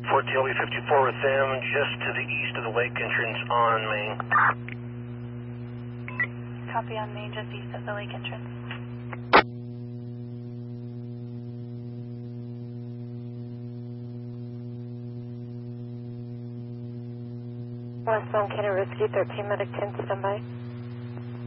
Fort TLB 54 with them, just to the east of the lake entrance on Main. Copy on Main, just east of the lake entrance. Westbound Canada Rescue 13 Medic 10, standby.